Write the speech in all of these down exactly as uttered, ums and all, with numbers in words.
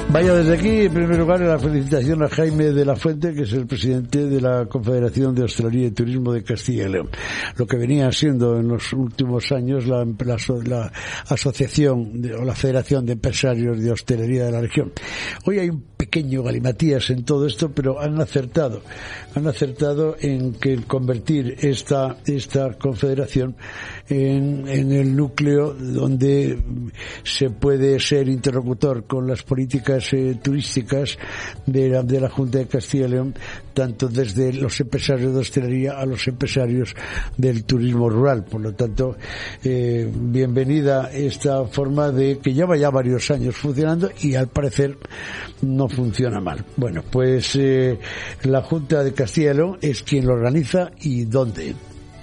Vaya, desde aquí, en primer lugar, la felicitación a Jaime de la Fuente, que es el presidente de la Confederación de Hostelería y Turismo de Castilla y León. Lo que venía siendo en los últimos años la, la, la asociación de, o la Federación de Empresarios de Hostelería de la región. Hoy hay un pequeño galimatías en todo esto, pero han acertado. Han acertado en que convertir esta, esta confederación en, en el núcleo donde se puede ser interlocutor con las políticas Eh, turísticas de la, de la Junta de Castilla y León, tanto desde los empresarios de hostelería a los empresarios del turismo rural. Por lo tanto, eh, bienvenida esta forma de que lleva ya varios años funcionando y al parecer no funciona mal. Bueno, pues eh, la Junta de Castilla y León es quien lo organiza y dónde.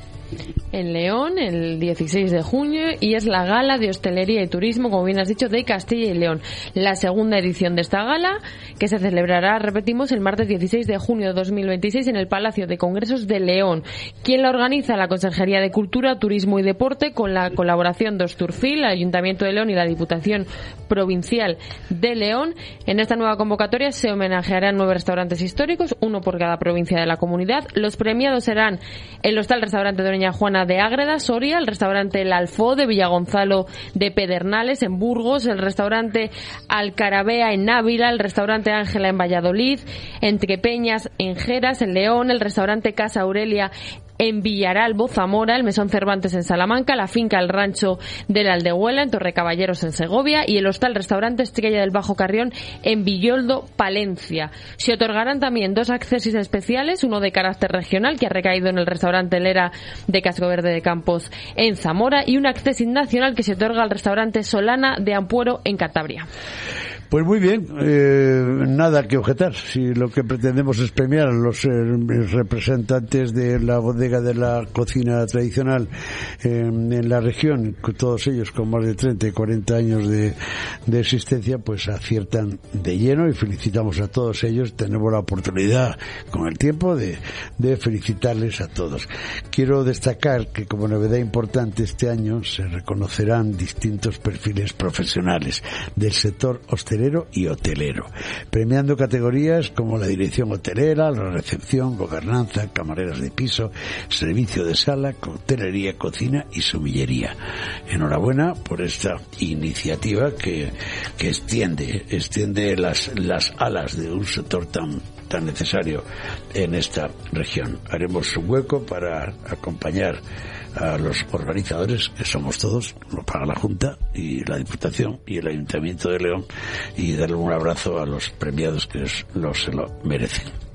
En León, el dieciséis de junio, y es la Gala de Hostelería y Turismo, como bien has dicho, de Castilla y León. La segunda edición de esta gala, que se celebrará, repetimos, el martes dieciséis de junio de dos mil veintiséis en el Palacio de Congresos de León. ¿Quién la organiza? La Consejería de Cultura, Turismo y Deporte, con la colaboración de Osturfil, el Ayuntamiento de León y la Diputación Provincial de León. En esta nueva convocatoria se homenajearán nueve restaurantes históricos, uno por cada provincia de la comunidad. Los premiados serán el Hostal Restaurante de Doña Juana de Ágreda, Soria, el restaurante El Alfó de Villagonzalo de Pedernales, en Burgos, el restaurante Alcarabea en Ávila, el restaurante Ángela en Valladolid, Entrepeñas en Geras, en León, el restaurante Casa Aurelia en Villaralbo, Zamora, el Mesón Cervantes en Salamanca, la finca El Rancho de la Aldehuela en Torrecaballeros en Segovia y el hostal restaurante Estrella del Bajo Carrión en Villoldo, Palencia. Se otorgarán también dos accesos especiales, uno de carácter regional que ha recaído en el restaurante Lera de Casco Verde de Campos en Zamora y un acceso nacional que se otorga al restaurante Solana de Ampuero en Cantabria. Pues muy bien, eh, nada que objetar. Si lo que pretendemos es premiar a los eh, representantes de la bodega de la cocina tradicional eh, en la región, todos ellos con más de treinta y cuarenta años de, de existencia, pues aciertan de lleno y felicitamos a todos ellos. Tenemos la oportunidad con el tiempo de, de felicitarles a todos. Quiero destacar que como novedad importante este año se reconocerán distintos perfiles profesionales del sector hostelero y hotelero, premiando categorías como la dirección hotelera, la recepción, gobernanza, camareras de piso, servicio de sala, coctelería, cocina y sumillería. Enhorabuena por esta iniciativa que, que extiende, extiende las, las alas de un sector tan tan necesario en esta región. Haremos un hueco para acompañar a los organizadores, que somos todos, lo paga la Junta y la Diputación y el Ayuntamiento de León, y darle un abrazo a los premiados que los, se lo merecen.